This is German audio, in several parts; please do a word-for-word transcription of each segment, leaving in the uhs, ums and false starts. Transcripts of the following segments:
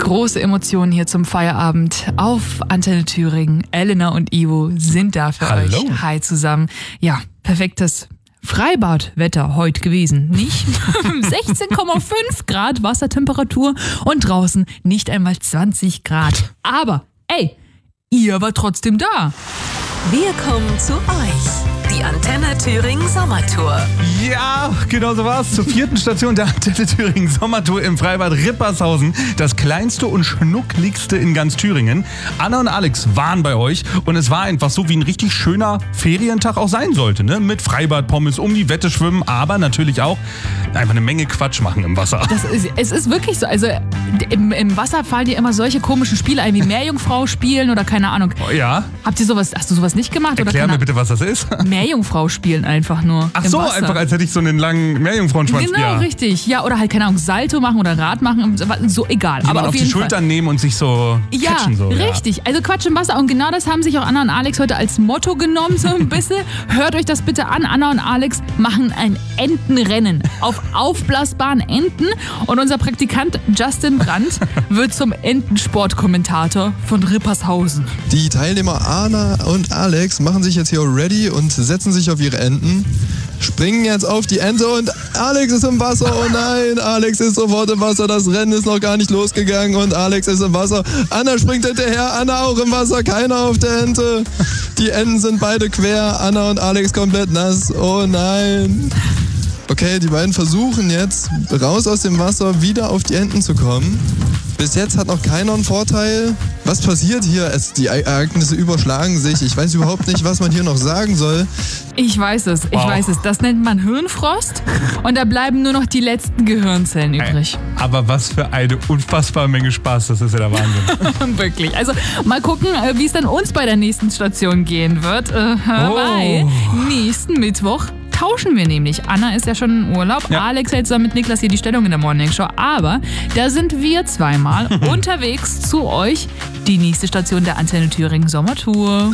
große Emotionen hier zum Feierabend auf Antenne Thüringen. Elena und Ivo sind da für Hallo. euch. Hi zusammen. Ja, perfektes Freibadwetter heute gewesen. Nicht sechzehn Komma fünf Grad Wassertemperatur und draußen nicht einmal zwanzig Grad. Aber, ey, ihr wart trotzdem da. Wir kommen zu euch. Die Antenne Thüringen Sommertour. Ja, genau so war's. Zur vierten Station der Antenne Thüringen Sommertour im Freibad Rippershausen. Das kleinste und schnuckligste in ganz Thüringen. Anna und Alex waren bei euch und es war einfach so, wie ein richtig schöner Ferientag auch sein sollte. Ne? Mit Freibadpommes, um die Wette schwimmen, aber natürlich auch einfach eine Menge Quatsch machen im Wasser. Das ist, es ist wirklich so. Also im, im Wasser fallen dir immer solche komischen Spiele ein, wie Meerjungfrau spielen oder keine Ahnung. Oh, ja. Habt ihr sowas, hast du sowas nicht gemacht? Erklär oder mir bitte, was das ist. Meerjungfrau spielen einfach nur. Ach im so, Wasser. einfach als hätte ich so einen langen Meerjungfrauenschwanz. Genau, ja. richtig. Ja, oder halt, keine Ahnung, Salto machen oder Rad machen, so egal. Jemand aber auf, auf jeden die Fall. Schultern nehmen und sich so Ja, catchen. So, richtig. Ja. Also Quatsch im Wasser. Und genau das haben sich auch Anna und Alex heute als Motto genommen, so ein bisschen. Hört euch das bitte an. Anna und Alex machen ein Entenrennen auf aufblasbaren Enten. Und unser Praktikant Justin Brandt wird zum Entensportkommentator von Rippershausen. Die Teilnehmer Anna und Alex machen sich jetzt hier ready und setzen sich auf ihre Enten, springen jetzt auf die Ente und Alex ist im Wasser. Oh nein, Alex ist sofort im Wasser. Das Rennen ist noch gar nicht losgegangen und Alex ist im Wasser. Anna springt hinterher, Anna auch im Wasser, keiner auf der Ente. Die Enten sind beide quer, Anna und Alex komplett nass. Oh nein. Okay, die beiden versuchen jetzt, raus aus dem Wasser wieder auf die Enten zu kommen. Bis jetzt hat noch keiner einen Vorteil. Was passiert hier? Es, die Ereignisse überschlagen sich. Ich weiß überhaupt nicht, was man hier noch sagen soll. Ich weiß es, ich Wow. weiß es. Das nennt man Hirnfrost und da bleiben nur noch die letzten Gehirnzellen übrig. Aber was für eine unfassbare Menge Spaß, das ist ja der Wahnsinn. Wirklich. Also mal gucken, äh, wie es dann uns bei der nächsten Station gehen wird. Äh, Oh. Weil nächsten Mittwoch tauschen wir nämlich. Anna ist ja schon im Urlaub. Ja. Alex hält zusammen mit Niklas hier die Stellung in der Morning Show. Aber da sind wir zweimal unterwegs zu euch. Die nächste Station der Antenne Thüringen Sommertour.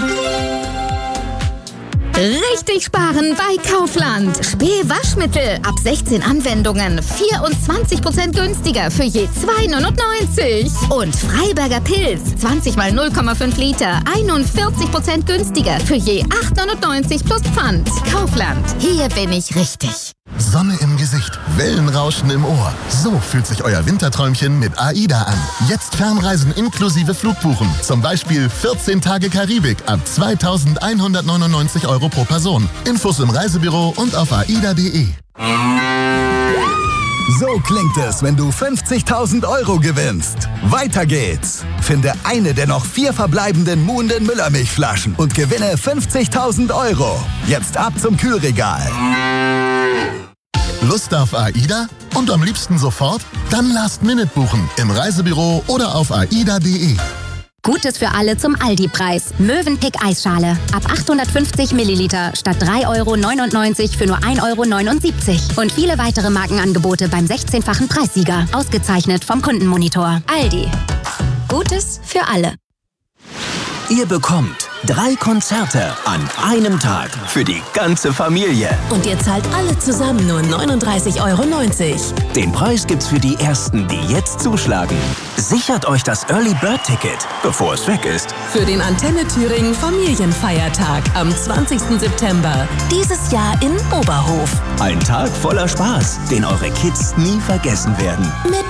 Richtig sparen bei Kaufland. Spee-Waschmittel ab sechzehn Anwendungen. vierundzwanzig Prozent günstiger für je zwei neunundneunzig. Und Freiberger Pilz. zwanzig mal null Komma fünf Liter. einundvierzig Prozent günstiger für je acht neunundneunzig plus Pfand. Kaufland. Hier bin ich richtig. Sonne im Gesicht, Wellenrauschen im Ohr. So fühlt sich euer Winterträumchen mit AIDA an. Jetzt Fernreisen inklusive Flugbuchen. Zum Beispiel vierzehn Tage Karibik ab zweitausendeinhundertneunundneunzig Euro pro Person. Infos im Reisebüro und auf aida punkt de. So klingt es, wenn du fünfzigtausend Euro gewinnst. Weiter geht's. Finde eine der noch vier verbleibenden Muhnden Müllermilchflaschen und gewinne fünfzigtausend Euro. Jetzt ab zum Kühlregal. Lust auf AIDA? Und am liebsten sofort? Dann Last Minute buchen im Reisebüro oder auf aida punkt de. Gutes für alle zum Aldi-Preis. Mövenpick Eisschale. Ab achthundertfünfzig Milliliter statt drei Euro neunundneunzig für nur ein Euro neunundsiebzig. Und viele weitere Markenangebote beim sechzehnfachen Preissieger. Ausgezeichnet vom Kundenmonitor. Aldi. Gutes für alle. Ihr bekommt drei Konzerte an einem Tag für die ganze Familie. Und ihr zahlt alle zusammen nur neununddreißig Euro neunzig. Den Preis gibt's für die Ersten, die jetzt zuschlagen. Sichert euch das Early Bird Ticket, bevor es weg ist. Für den Antenne Thüringen Familienfeiertag am zwanzigsten September. Dieses Jahr in Oberhof. Ein Tag voller Spaß, den eure Kids nie vergessen werden. Mit